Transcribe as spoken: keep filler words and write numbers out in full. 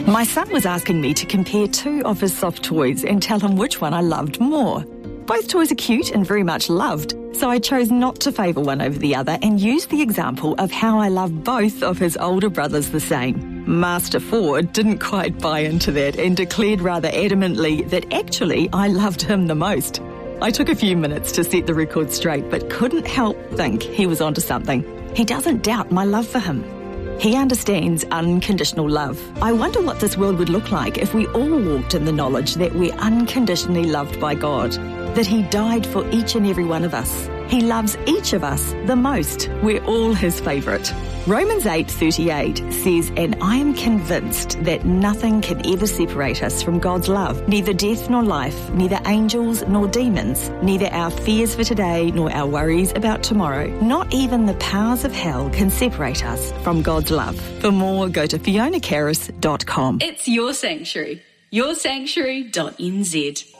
My son was asking me to compare two of his soft toys and tell him which one I loved more. Both toys are cute and very much loved, so I chose not to favour one over the other and used the example of how I love both of his older brothers the same. Master Ford didn't quite buy into that and declared rather adamantly that actually I loved him the most. I took a few minutes to set the record straight, but couldn't help think he was onto something. He doesn't doubt my love for him. He understands unconditional love. I wonder what this world would look like if we all walked in the knowledge that we're unconditionally loved by God, that He died for each and every one of us. He loves each of us the most. We're all His favourite. Romans eight thirty-eight says, "And I am convinced that nothing can ever separate us from God's love, neither death nor life, neither angels nor demons, neither our fears for today nor our worries about tomorrow. Not even the powers of hell can separate us from God's love." For more, go to fiona caris dot com. It's your sanctuary. your sanctuary dot n z.